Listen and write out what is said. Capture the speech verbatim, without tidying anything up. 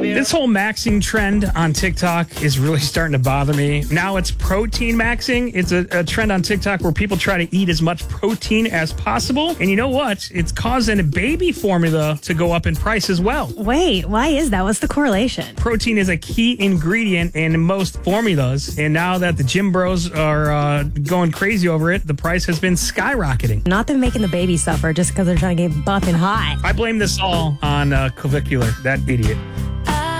This whole maxing trend on TikTok is really starting to bother me. Now it's protein maxing. It's a, a trend on TikTok where people try to eat as much protein as possible. And you know what? It's causing baby formula to go up in price as well. Wait, why is that? What's the correlation? Protein is a key ingredient in most formulas. And now that the gym bros are uh, going crazy over it, the price has been skyrocketing. Not them making the baby suffer just because they're trying to get buff and hot. I blame this all on uh, Clavicular, that idiot.